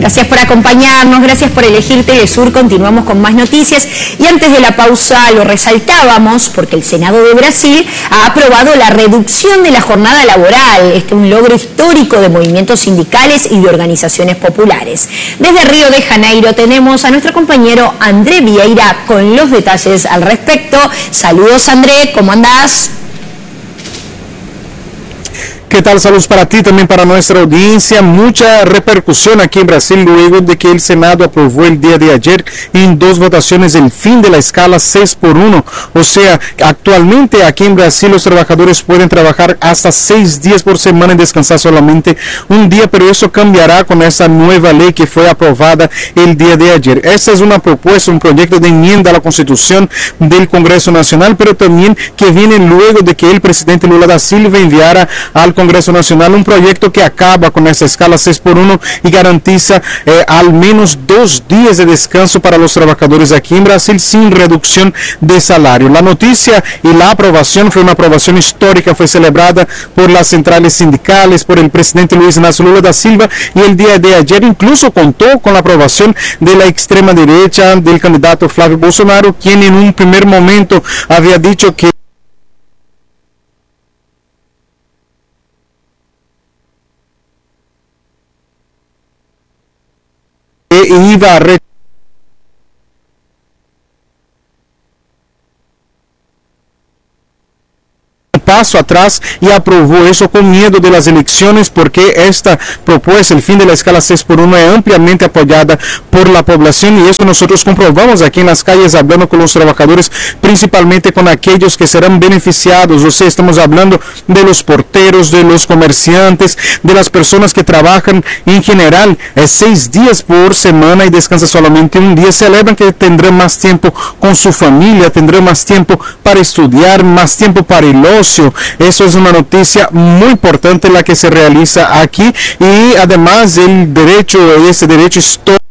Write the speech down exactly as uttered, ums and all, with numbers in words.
Gracias por acompañarnos, gracias por elegir Telesur. Continuamos con más noticias y antes de la pausa lo resaltábamos porque el Senado de Brasil ha aprobado la reducción de la jornada laboral. Este es un logro histórico de movimientos sindicales y de organizaciones populares. Desde Río de Janeiro tenemos a nuestro compañero André Vieira con los detalles al respecto. Saludos, André, ¿cómo andás? ¿Qué tal? Saludos para ti, también para nuestra audiencia. Mucha repercusión aquí en Brasil luego de que el Senado aprobó el día de ayer en dos votaciones el fin de la escala seis por uno. O sea, actualmente aquí en Brasil los trabajadores pueden trabajar hasta seis días por semana y descansar solamente un día, pero eso cambiará con esa nueva ley que fue aprobada el día de ayer. Esta es una propuesta, un proyecto de enmienda a la Constitución del Congreso Nacional, pero también que viene luego de que el presidente Lula da Silva enviara al Congreso Nacional un proyecto que acaba con esta escala seis por uno y garantiza eh, al menos dos días de descanso para los trabajadores aquí en Brasil sin reducción de salario. La noticia y la aprobación fue una aprobación histórica, fue celebrada por las centrales sindicales, por el presidente Luis Inácio Lula da Silva, y el día de ayer incluso contó con la aprobación de la extrema derecha del candidato Flávio Bolsonaro, quien en un primer momento había dicho que iba a re paso atrás y aprobó eso con miedo de las elecciones, porque esta propuesta, el fin de la escala seis por uno, es ampliamente apoyada por la población, y eso nosotros comprobamos aquí en las calles hablando con los trabajadores, principalmente con aquellos que serán beneficiados. O sea, estamos hablando de los porteros, de los comerciantes, de las personas que trabajan en general es seis días por semana y descansan solamente un día. Celebran que tendrán más tiempo con su familia, tendrán más tiempo para estudiar, más tiempo para el ocio. Eso es una noticia muy importante la que se realiza aquí, y además el derecho, ese derecho histórico